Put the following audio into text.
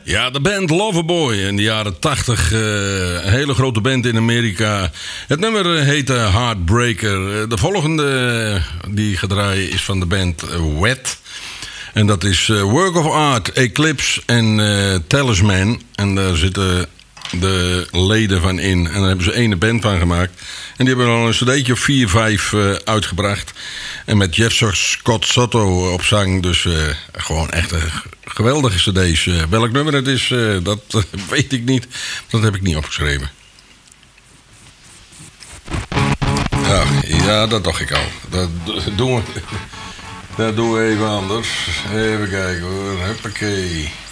Ja, de band Loverboy in de jaren 80. Een hele grote band in Amerika. Het nummer heette Heartbreaker. De volgende die gedraaid is van de band Wet. En dat is Work of Art, Eclipse en Talisman. En daar zitten de leden van in. En daar hebben ze ene band van gemaakt. En die hebben al een cd'tje of 4, 5 uitgebracht. En met Jeff Scott Soto op zang. Dus gewoon echt een geweldige cd's. Welk nummer het is, dat weet ik niet. Dat heb ik niet opgeschreven. Ja, dat dacht ik al. Dat doen we even anders. Even kijken hoor. Huppakee.